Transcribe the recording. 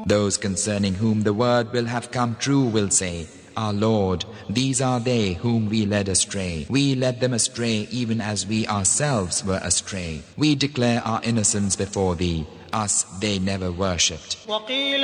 Those concerning whom the word will have come true will say, Our Lord, these are they whom we led astray. We led them astray even as we ourselves were astray. We declare our innocence before thee. Us they never worshipped.